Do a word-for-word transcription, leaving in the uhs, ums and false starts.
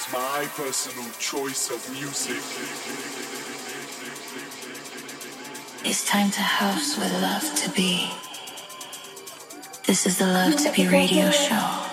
my personal choice of music. It's time to house where love to be. This is the Love to Be radio show.